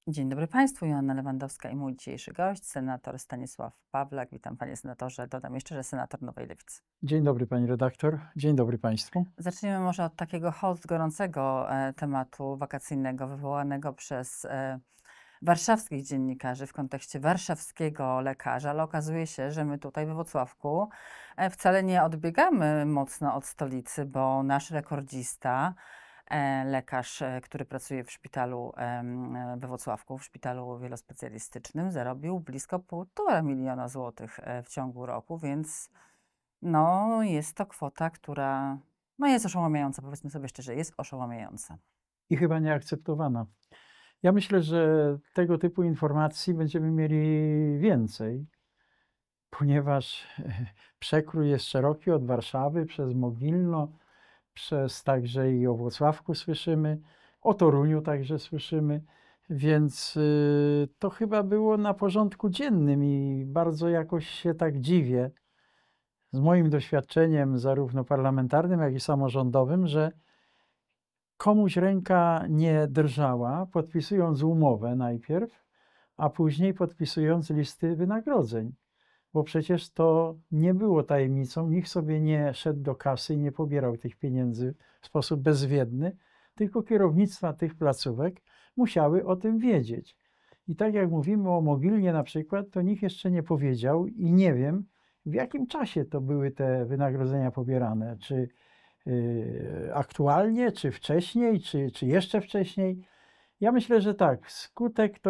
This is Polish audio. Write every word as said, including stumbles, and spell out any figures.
Dzień dobry Państwu, Joanna Lewandowska i mój dzisiejszy gość, senator Stanisław Pawlak. Witam Panie Senatorze. Dodam jeszcze, że senator Nowej Lewicy. Dzień dobry Pani redaktor, dzień dobry Państwu. Zaczniemy może od takiego host gorącego e, tematu wakacyjnego wywołanego przez e, warszawskich dziennikarzy w kontekście warszawskiego lekarza, ale okazuje się, że my tutaj we Włocławku e, wcale nie odbiegamy mocno od stolicy, bo nasz rekordzista, e, lekarz, e, który pracuje w szpitalu em, e, we Włocławku, w szpitalu wielospecjalistycznym, zarobił blisko półtora miliona złotych e, w ciągu roku, więc no, jest to kwota, która no, jest oszałamiająca, powiedzmy sobie szczerze, jest oszałamiająca. I chyba nieakceptowana. Ja myślę, że tego typu informacji będziemy mieli więcej, ponieważ przekrój jest szeroki od Warszawy przez Mogilno, przez także i o Włocławku słyszymy, o Toruniu także słyszymy, więc y, to chyba było na porządku dziennym i bardzo jakoś się tak dziwię z moim doświadczeniem zarówno parlamentarnym, jak i samorządowym, że komuś ręka nie drżała, podpisując umowę najpierw, a później podpisując listy wynagrodzeń. Bo przecież to nie było tajemnicą, nikt sobie nie szedł do kasy i nie pobierał tych pieniędzy w sposób bezwiedny, tylko kierownictwa tych placówek musiały o tym wiedzieć. I tak jak mówimy o Mogilnie na przykład, to nikt jeszcze nie powiedział i nie wiem, w jakim czasie to były te wynagrodzenia pobierane. Czy y, aktualnie, czy wcześniej, czy, czy jeszcze wcześniej. Ja myślę, że tak, skutek to